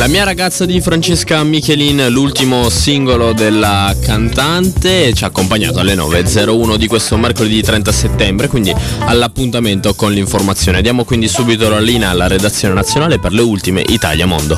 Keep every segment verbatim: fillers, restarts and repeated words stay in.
La mia ragazza di Francesca Michelin, l'ultimo singolo della cantante, ci ha accompagnato alle nove e zero uno di questo mercoledì trenta settembre, quindi all'appuntamento con l'informazione. Diamo quindi subito la linea alla redazione nazionale per le ultime Italia Mondo.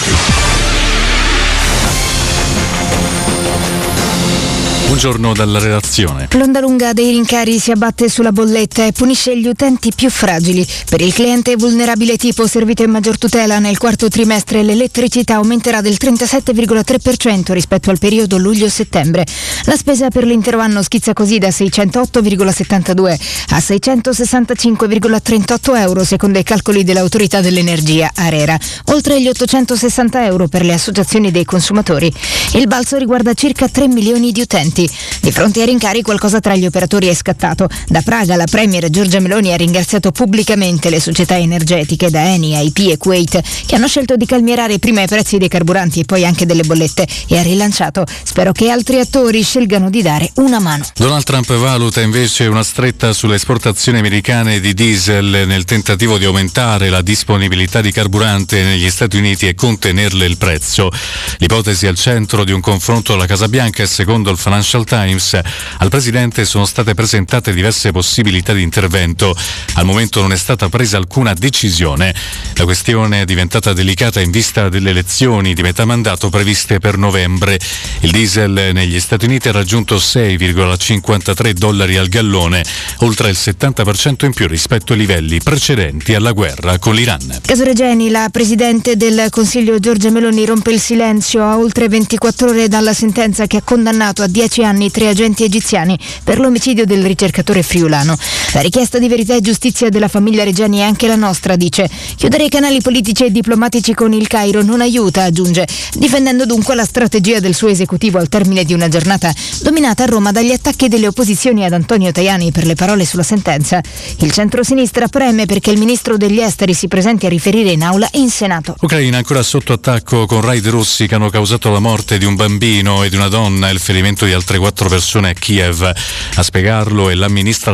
Buongiorno dalla redazione. L'onda lunga dei rincari si abbatte sulla bolletta e punisce gli utenti più fragili. Per il cliente vulnerabile tipo servito in maggior tutela, nel quarto trimestre l'elettricità aumenterà del trentasette virgola tre per cento rispetto al periodo luglio-settembre. La spesa per l'intero anno schizza così da seicentootto virgola settantadue a seicentosessantacinque virgola trentotto euro secondo i calcoli dell'autorità dell'energia ARERA, oltre gli ottocentosessanta euro per le associazioni dei consumatori. Il balzo riguarda circa tre milioni di utenti. Di fronte ai rincari qualcosa tra gli operatori è scattato. Da Praga la premier Giorgia Meloni ha ringraziato pubblicamente le società energetiche, da Eni a I P e Kuwait, che hanno scelto di calmierare prima i prezzi dei carburanti e poi anche delle bollette, e ha rilanciato: spero che altri attori scelgano di dare una mano. Donald Trump valuta invece una stretta sulle esportazioni americane di diesel nel tentativo di aumentare la disponibilità di carburante negli Stati Uniti e contenerle il prezzo. L'ipotesi è al centro di un confronto alla Casa Bianca e secondo il Financial Times al presidente sono state presentate diverse possibilità di intervento. Al momento non è stata presa alcuna decisione. La questione è diventata delicata in vista delle elezioni di metà mandato previste per novembre. Il diesel negli Stati Uniti ha raggiunto sei virgola cinquantatré dollari al gallone, oltre il settanta per cento in più rispetto ai livelli precedenti alla guerra con l'Iran. Caso Regeni, la presidente del Consiglio Giorgia Meloni rompe il silenzio a oltre ventiquattro ore dalla sentenza che ha condannato a dieci anni tre agenti egiziani per l'omicidio del ricercatore friulano. La richiesta di verità e giustizia della famiglia Regeni è anche la nostra, dice. Chiudere i canali politici e diplomatici con il Cairo non aiuta, aggiunge, difendendo dunque la strategia del suo esecutivo al termine di una giornata dominata a Roma dagli attacchi delle opposizioni ad Antonio Tajani per le parole sulla sentenza. Il centrosinistra preme perché il ministro degli esteri si presenti a riferire in aula e in Senato. Ucraina ancora sotto attacco con raid russi che hanno causato la morte di un bambino e di una donna e il ferimento di altre quattro persone a Kiev. A spiegarlo è l'amministratore